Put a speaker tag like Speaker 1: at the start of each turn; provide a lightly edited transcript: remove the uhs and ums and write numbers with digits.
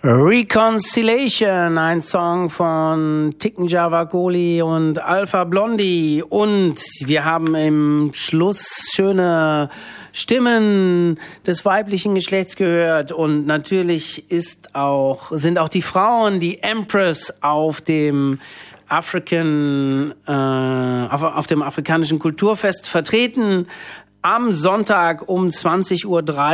Speaker 1: Reconciliation, ein Song von Tiken Javakoli und Alpha Blondy. Und wir haben im Schluss schöne Stimmen des weiblichen Geschlechts gehört. Und natürlich sind auch die Frauen, die Empress auf dem auf dem afrikanischen Kulturfest vertreten. Am Sonntag um 20:30 Uhr